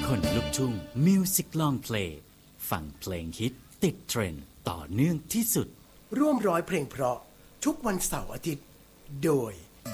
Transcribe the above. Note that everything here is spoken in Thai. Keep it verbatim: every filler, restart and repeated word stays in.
คนลุกทุ่งมิวสิกลองเพลงฟังเพลงฮิตติดเทรนด์ต่อเนื่องที่สุดร่วมร้อยเพลงเพราะทุกวันเสาร์อาทิตย์โดย